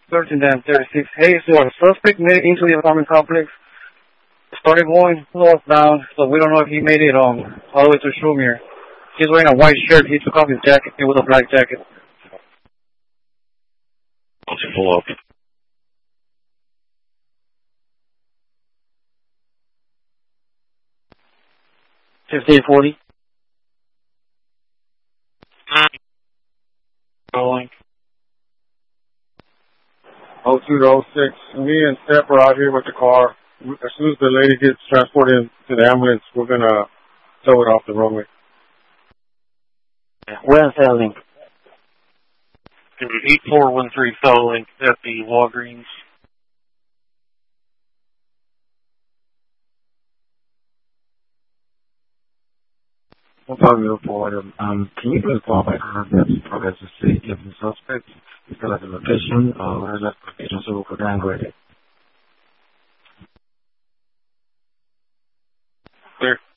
13-36. Hey, so our suspect made it into the apartment complex. Started going north down, so we don't know if he made it all the way to Schumer. He's wearing a white shirt. He took off his jacket. It was a black jacket. Let's pull up. 1540. Rolling. 02 to 06. Me and Steph are out here with the car. As soon as the lady gets transported to the ambulance, we're going to tow it off the runway. Where's Link? 8413 Link at the Walgreens. One time we report, can you please qualify the progress to see if the suspect is still at the location or where is that location so we could downgrade it? Clear.